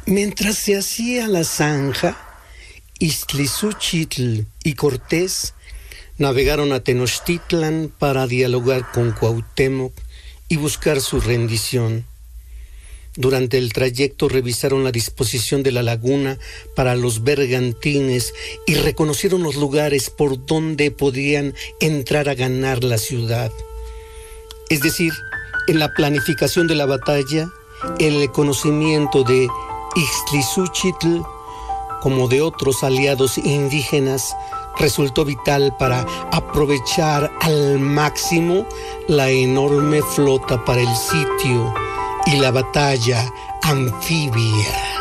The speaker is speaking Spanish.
Mientras se hacía la zanja, Ixtlilxóchitl y Cortés navegaron a Tenochtitlan para dialogar con Cuauhtémoc y buscar su rendición. Durante el trayecto revisaron la disposición de la laguna para los bergantines y reconocieron los lugares por donde podían entrar a ganar la ciudad. Es decir, en la planificación de la batalla, el conocimiento de Ixtlilxóchitl como de otros aliados indígenas resultó vital para aprovechar al máximo la enorme flota para el sitio y la batalla anfibia.